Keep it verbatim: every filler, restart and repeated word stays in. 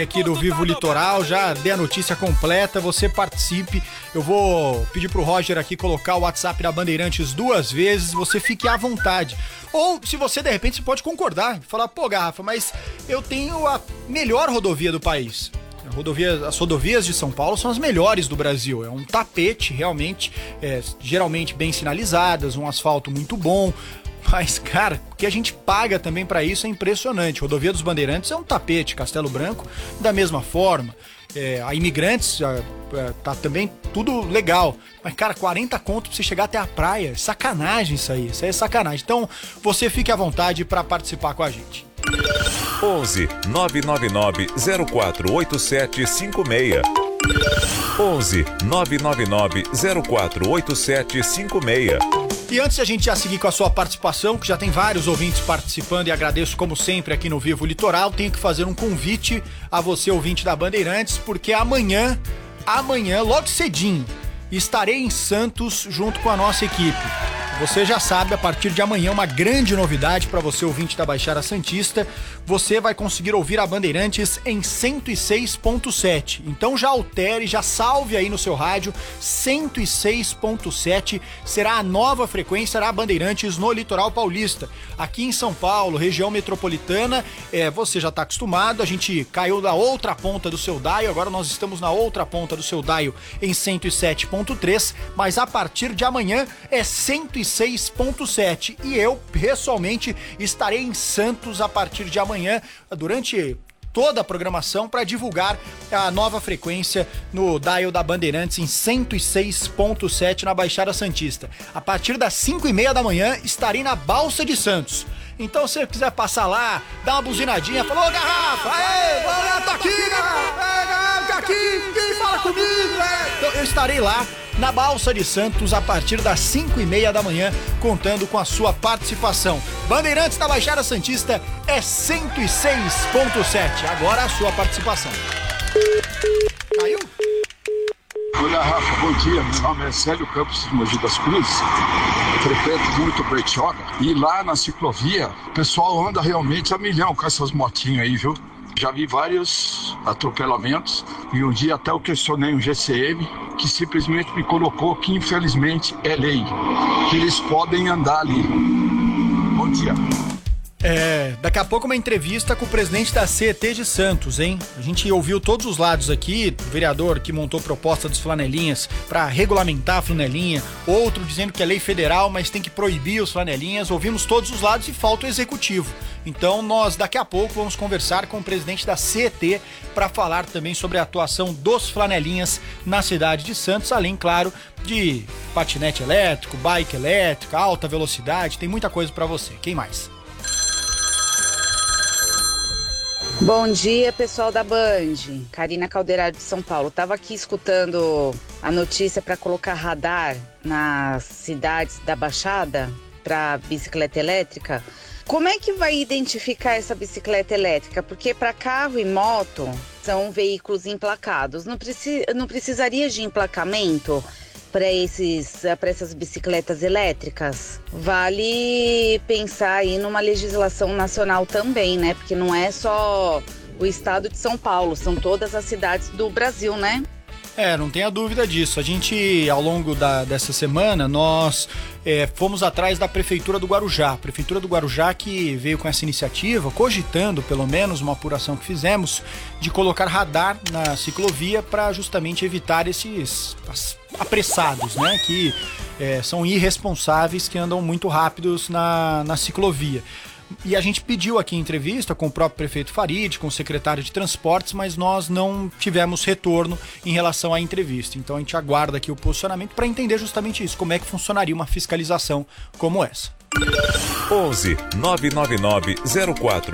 Aqui do Vivo Litoral, já dei a notícia completa, você participe. Eu vou pedir pro Roger aqui colocar o WhatsApp da Bandeirantes duas vezes, você fique à vontade. Ou se você de repente você pode concordar, falar, pô, Garrafa, mas eu tenho a melhor rodovia do país. A rodovia, as rodovias de São Paulo são as melhores do Brasil, é um tapete realmente, é, geralmente bem sinalizadas, um asfalto muito bom. Mas, cara, o que a gente paga também pra isso é impressionante. Rodovia dos Bandeirantes é um tapete, Castelo Branco da mesma forma. É, a Imigrantes é, é, tá também tudo legal. Mas, cara, quarenta conto pra você chegar até a praia. Sacanagem isso aí, isso aí é sacanagem. Então, você fique à vontade pra participar com a gente. onze nove nove nove zero quatro oito sete cinco seis. onze nove nove nove zero quatro oito sete cinco seis. E antes de a gente já seguir com a sua participação, que já tem vários ouvintes participando e agradeço como sempre aqui no Vivo Litoral, tenho que fazer um convite a você, ouvinte da Bandeirantes, porque amanhã, amanhã, logo cedinho, estarei em Santos junto com a nossa equipe. Você já sabe, a partir de amanhã, uma grande novidade para você, ouvinte da Baixada Santista. Você vai conseguir ouvir a Bandeirantes em cento e seis ponto sete. Então já altere, já salve aí no seu rádio. cento e seis ponto sete será a nova frequência da Bandeirantes no Litoral Paulista. Aqui em São Paulo, região metropolitana, é, você já está acostumado. A gente caiu da outra ponta do seu dial, agora nós estamos na outra ponta do seu dial em cento e sete ponto três. Mas a partir de amanhã é cento e seis ponto sete e eu, pessoalmente, estarei em Santos a partir de amanhã, durante toda a programação, para divulgar a nova frequência no dial da Bandeirantes em cento e seis ponto sete na Baixada Santista. A partir das cinco e meia da manhã estarei na Balsa de Santos. Então, se você quiser passar lá, dá uma buzinadinha, falou, ô, Garrafa, ei, olha, tô aqui, Garrafa, ei, Garrafa, tô aqui, quem fala comigo, é? Então, eu estarei lá na Balsa de Santos a partir das cinco e meia da manhã, contando com a sua participação. Bandeirantes da Baixada Santista é cento e seis ponto sete. Agora a sua participação. Caiu? Oi, Rafa, bom dia. Meu nome é Célio Campos de Mogi das Cruzes. Eu frequento muito Bertioga. E lá na ciclovia, o pessoal anda realmente a milhão com essas motinhas aí, viu? Já vi vários atropelamentos e um dia até eu questionei um G C M que simplesmente me colocou que infelizmente é lei, que eles podem andar ali. Bom dia. É, daqui a pouco uma entrevista com o presidente da C E T de Santos, hein? A gente ouviu todos os lados aqui, o vereador que montou proposta dos flanelinhas para regulamentar a flanelinha, outro dizendo que é lei federal, mas tem que proibir os flanelinhas, ouvimos todos os lados e falta o executivo. Então nós daqui a pouco vamos conversar com o presidente da C E T para falar também sobre a atuação dos flanelinhas na cidade de Santos, além, claro, de patinete elétrico, bike elétrica, alta velocidade, tem muita coisa para você. Quem mais? Bom dia, pessoal da Band. Karina Calderaro de São Paulo. Tava aqui escutando a notícia para colocar radar nas cidades da Baixada para bicicleta elétrica. Como é que vai identificar essa bicicleta elétrica? Porque para carro e moto são veículos emplacados. Não, preci- não precisaria de emplacamento para esses, para essas bicicletas elétricas? Vale pensar aí numa legislação nacional também, né? Porque não é só o estado de São Paulo, são todas as cidades do Brasil, né? É, não tenha dúvida disso. A gente, ao longo da, dessa semana, nós é, fomos atrás da Prefeitura do Guarujá. A Prefeitura do Guarujá que veio com essa iniciativa, cogitando, pelo menos, uma apuração que fizemos, de colocar radar na ciclovia para justamente evitar esses apressados, né? Que é, são irresponsáveis, que andam muito rápidos na, na ciclovia. E a gente pediu aqui em entrevista com o próprio prefeito Farid, com o secretário de Transportes, mas nós não tivemos retorno em relação à entrevista. Então a gente aguarda aqui o posicionamento para entender justamente isso, como é que funcionaria uma fiscalização como essa. onze nove nove nove zero quatro